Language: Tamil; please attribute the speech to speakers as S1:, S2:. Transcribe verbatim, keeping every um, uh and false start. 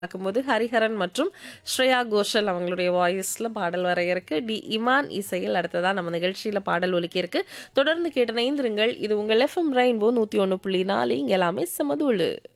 S1: பார்க்கும்போது ஹரிஹரன் மற்றும் ஸ்ரேயா கோஷல் அவங்களுடைய வாய்ஸ்ல பாடல் வர இருக்கு. டி இமான் இசையில் அடுத்ததா நம்ம நிகழ்ச்சியில பாடல் ஒலிக்க இருக்கு. தொடர்ந்து கேட்டு இணைந்திருங்கள். இது உங்கள் எஃப்எம் ரெயின்போ நூற்றி ஒன்று புள்ளி நாலு இங்க எல்லாமே சமதூளு.